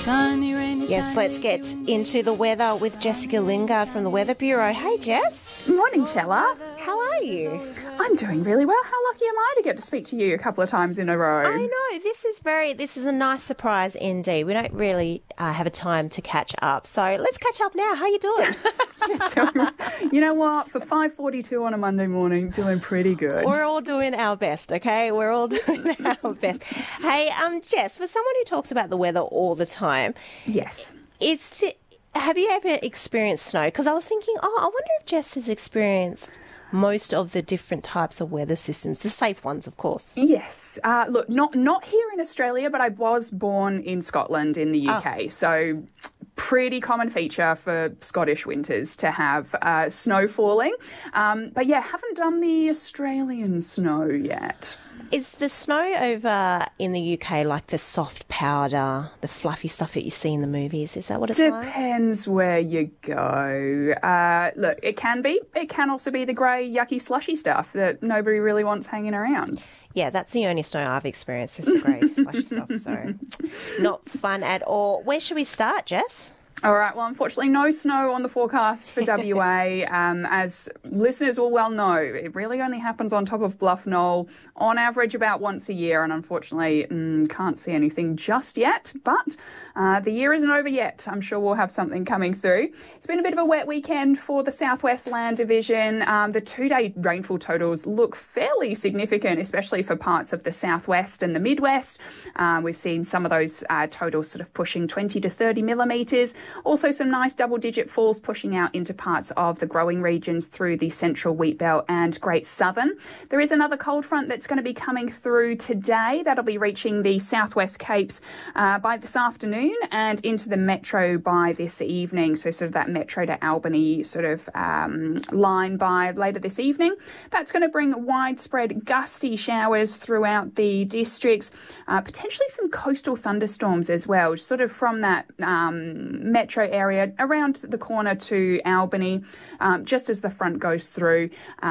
Sunny, rainy, Yes, let's get into the weather with Jessica Lingard from the Weather Bureau. Hey, Jess. Morning, Chella. How are you? I'm doing really well. How lucky am I to get to speak to you a couple of times in a row? I know. This is a nice surprise indeed. We don't really have a time to catch up. So let's catch up now. How you doing? You know what? For 5:42 on a Monday morning, doing pretty good. We're all doing our best, okay? We're all doing our best. Hey, Jess, for someone who talks about the weather all the time, Yes. have you ever experienced snow? Because I was thinking, I wonder if Jess has experienced most of the different types of weather systems, the safe ones, of course. Yes. Look, not here in Australia, but I was born in Scotland in the UK. So pretty common feature for Scottish winters to have snow falling. But yeah, haven't done the Australian snow yet. Is the snow over in the UK like the soft powder, the fluffy stuff that you see in the movies? Is that what it's like? Depends where you go. Look, it can be. It can also be the grey, yucky, slushy stuff that nobody really wants hanging around. Yeah, that's the only snow I've experienced, is the grey slushy stuff. So not fun at all. Where should we start, Jess? All right, well, unfortunately, no snow on the forecast for WA. As listeners will well know, it really only happens on top of Bluff Knoll, on average about once a year, and unfortunately can't see anything just yet. But the year isn't over yet. I'm sure we'll have something coming through. It's been a bit of a wet weekend for the Southwest Land Division. The two-day rainfall totals look fairly significant, especially for parts of the Southwest and the Midwest. We've seen some of those totals sort of pushing 20 to 30 millimetres. Also some nice double-digit falls pushing out into parts of the growing regions through the central wheat belt and Great Southern. There is another cold front that's going to be coming through today. That'll be reaching the Southwest Capes by this afternoon and into the metro by this evening. So sort of that metro to Albany sort of line by later this evening. That's going to bring widespread gusty showers throughout the districts, potentially some coastal thunderstorms as well, sort of from that metro area around the corner to Albany, just as the front goes through,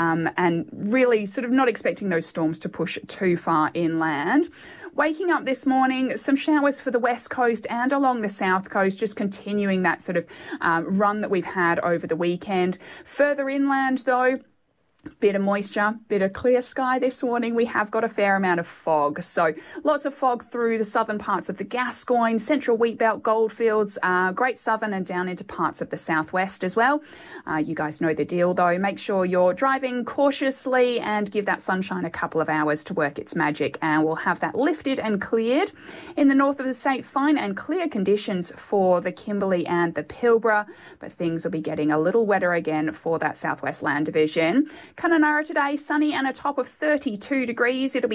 and really sort of not expecting those storms to push too far inland. Waking up this morning, some showers for the west coast and along the south coast, just continuing that sort of run that we've had over the weekend. Further inland, though, bit of moisture, bit of clear sky this morning. We have got a fair amount of fog. So lots of fog through the southern parts of the Gascoyne, central wheatbelt, goldfields, Great Southern and down into parts of the southwest as well. You guys know the deal though. Make sure you're driving cautiously and give that sunshine a couple of hours to work its magic, and we'll have that lifted and cleared. In the north of the state, fine and clear conditions for the Kimberley and the Pilbara, but things will be getting a little wetter again for that Southwest Land Division. Kununurra today, sunny and a top of 32 degrees. It'll be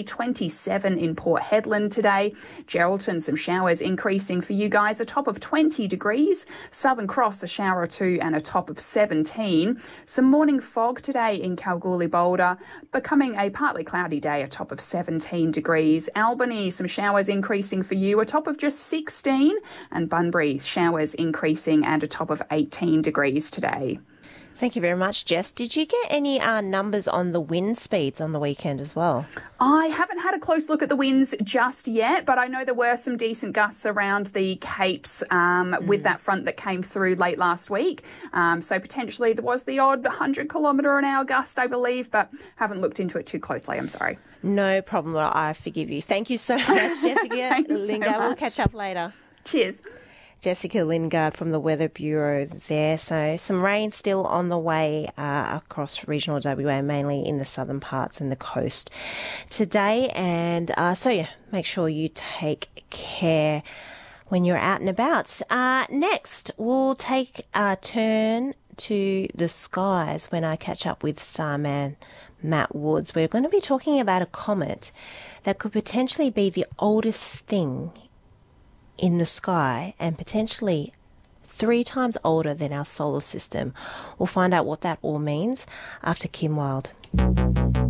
27 in Port Hedland today. Geraldton, some showers increasing for you guys, a top of 20 degrees. Southern Cross, a shower or two and a top of 17. Some morning fog today in Kalgoorlie-Boulder, becoming a partly cloudy day, a top of 17 degrees. Albany, some showers increasing for you, a top of just 16. And Bunbury, showers increasing and a top of 18 degrees today. Thank you very much, Jess. Did you get any numbers on the wind speeds on the weekend as well? I haven't had a close look at the winds just yet, but I know there were some decent gusts around the Capes with that front that came through late last week. So potentially there was the odd 100-kilometre-an-hour gust, I believe, but haven't looked into it too closely. I'm sorry. No problem. I forgive you. Thank you so much, Jessica Lingard. So we'll catch up later. Cheers. Jessica Lingard from the Weather Bureau there. So some rain still on the way across regional WA, mainly in the southern parts and the coast today. And make sure you take care when you're out and about. Next, we'll take a turn to the skies when I catch up with starman Matt Woods. We're going to be talking about a comet that could potentially be the oldest thing in the sky and potentially 3 times older than our solar system. We'll find out what that all means after Kim Wilde.